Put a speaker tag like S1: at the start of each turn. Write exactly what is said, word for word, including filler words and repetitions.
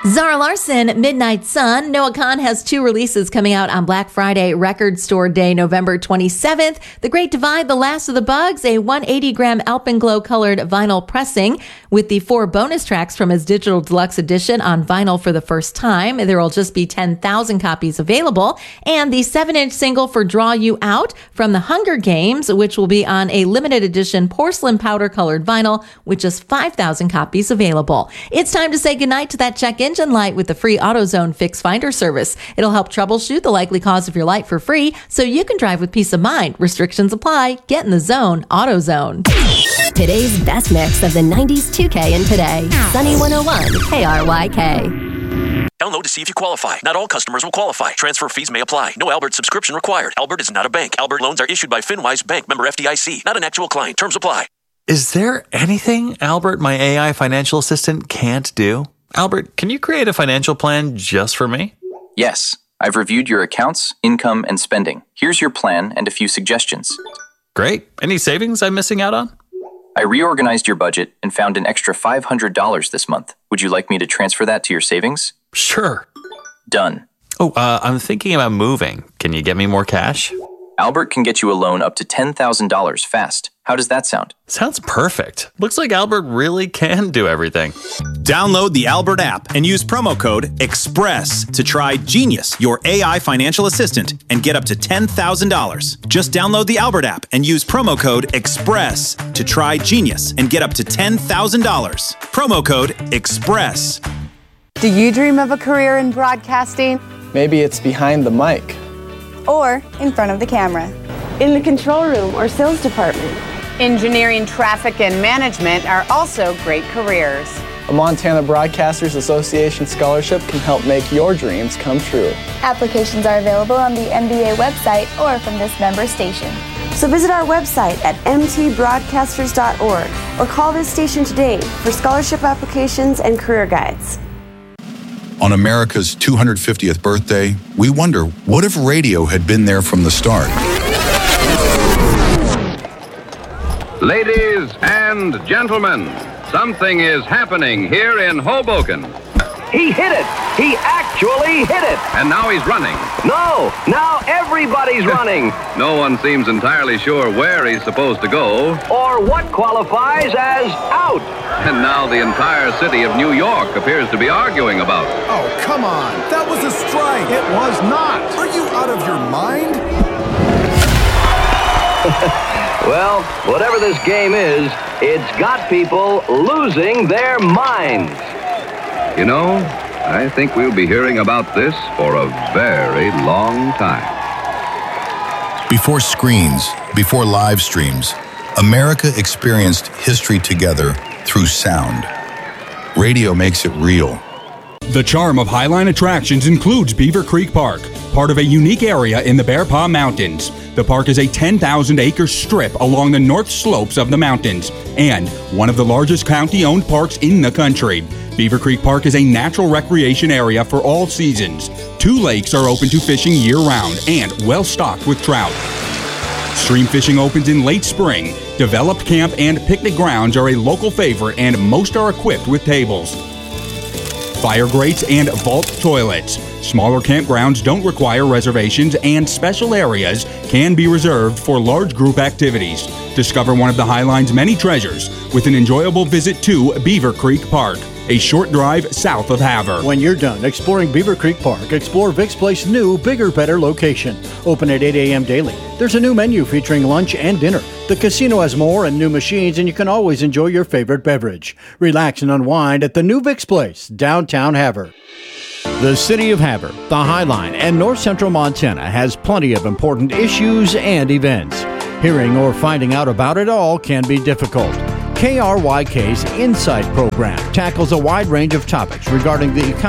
S1: Zara Larsson, Midnight Sun. Noah Kahan has two releases coming out on Black Friday, Record Store Day, November twenty-seventh. The Great Divide, The Last of the Bugs, a one hundred eighty gram Alpenglow colored vinyl pressing with the four bonus tracks from his digital deluxe edition on vinyl for the first time. There will just be ten thousand copies available. And the seven inch single for Draw You Out from The Hunger Games, which will be on a limited edition porcelain powder colored vinyl with just five thousand copies available. It's time to say goodnight to that check engine light with the free AutoZone Fix Finder service. It'll help troubleshoot the likely cause of your light for free so you can drive with peace of mind. Restrictions apply. Get in the zone. AutoZone.
S2: Today's best mix of the nineties two K and today. Sunny one oh one K R Y K.
S3: Download to see if you qualify. Not all customers will qualify. Transfer fees may apply. No Albert subscription required. Albert is not a bank. Albert loans are issued by FinWise Bank, member F D I C. Not an actual client. Terms apply.
S4: Is there anything Albert, my A I financial assistant, can't do? Albert, can you create a financial plan just for me?
S5: Yes. I've reviewed your accounts, income, and spending. Here's your plan and a few suggestions.
S4: Great. Any savings I'm missing out on?
S5: I reorganized your budget and found an extra five hundred dollars this month. Would you like me to transfer that to your savings?
S4: Sure.
S5: Done.
S4: Oh, uh, I'm thinking about moving. Can you get me more cash?
S5: Albert can get you a loan up to ten thousand dollars fast. How does that sound?
S4: Sounds perfect. Looks like Albert really can do everything.
S6: Download the Albert app and use promo code EXPRESS to try Genius, your A I financial assistant, and get up to ten thousand dollars. Just download the Albert app and use promo code EXPRESS to try Genius and get up to ten thousand dollars. Promo code EXPRESS.
S7: Do you dream of a career in broadcasting?
S8: Maybe it's behind the mic.
S7: Or in front of the camera.
S9: In the control room or sales department.
S7: Engineering, traffic, and management are also great careers.
S8: A Montana Broadcasters Association scholarship can help make your dreams come true.
S10: Applications are available on the M B A website or from this member station.
S9: So visit our website at m t broadcasters dot org or call this station today for scholarship applications and career guides.
S11: On America's two hundred fiftieth birthday, we wonder, what if radio had been there from the start?
S12: Ladies and gentlemen, something is happening here in Hoboken.
S13: He hit it! He actually hit it!
S12: And now he's running.
S13: No! Now everybody's running!
S12: No one seems entirely sure where he's supposed to go.
S13: Or what qualifies as out.
S12: And now the entire city of New York appears to be arguing about it.
S14: Oh, come on! That was a strike! It was not! Are you out of your mind?
S13: Well, whatever this game is, it's got people losing their minds.
S12: You know, I think we'll be hearing about this for a very long time.
S11: Before screens, before live streams, America experienced history together through sound. Radio makes it real.
S15: The charm of Highline Attractions includes Beaver Creek Park, part of a unique area in the Bear Paw Mountains. The park is a ten thousand acre strip along the north slopes of the mountains and one of the largest county-owned parks in the country. Beaver Creek Park is a natural recreation area for all seasons. Two lakes are open to fishing year-round and well-stocked with trout. Stream fishing opens in late spring. Developed camp and picnic grounds are a local favorite and most are equipped with tables, fire grates, and vault toilets. Smaller campgrounds don't require reservations and special areas can be reserved for large group activities. Discover one of the Highline's many treasures with an enjoyable visit to Beaver Creek Park, a short drive south of Havre.
S16: When you're done exploring Beaver Creek Park, explore Vic's Place's new, bigger, better location. Open at eight a.m. daily. There's a new menu featuring lunch and dinner. The casino has more and new machines, and you can always enjoy your favorite beverage. Relax and unwind at the new Vic's Place, downtown Havre. The City of Havre, the Highline, and North Central Montana has plenty of important issues and events. Hearing or finding out about it all can be difficult. K R Y K's Insight program tackles a wide range of topics regarding the economy